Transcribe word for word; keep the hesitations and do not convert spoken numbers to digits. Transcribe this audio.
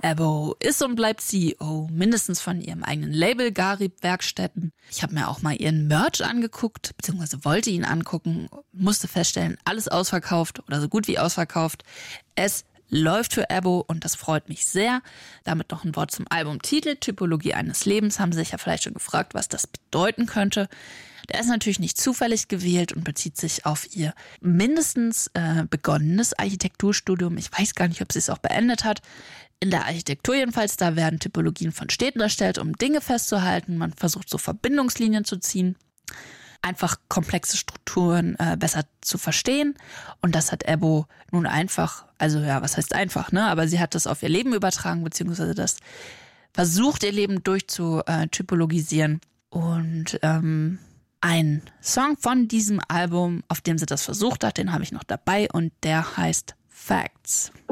Ebo ist und bleibt C E O, mindestens von ihrem eigenen Label Garib Werkstätten. Ich habe mir auch mal ihren Merch angeguckt, beziehungsweise wollte ihn angucken, musste feststellen, alles ausverkauft oder so gut wie ausverkauft. Es läuft für Ebo und das freut mich sehr. Damit noch ein Wort zum Albumtitel, Typologie eines Lebens. Haben Sie sich ja vielleicht schon gefragt, was das bedeuten könnte. Der ist natürlich nicht zufällig gewählt und bezieht sich auf ihr mindestens äh, begonnenes Architekturstudium. Ich weiß gar nicht, ob sie es auch beendet hat. In der Architektur jedenfalls, da werden Typologien von Städten erstellt, um Dinge festzuhalten. Man versucht so Verbindungslinien zu ziehen, einfach komplexe Strukturen äh, besser zu verstehen. Und das hat Ebo nun einfach, also ja, was heißt einfach, ne? Aber sie hat das auf ihr Leben übertragen, beziehungsweise das versucht, ihr Leben durchzutypologisieren. Und ähm, ein Song von diesem Album, auf dem sie das versucht hat, den habe ich noch dabei und der heißt Facts.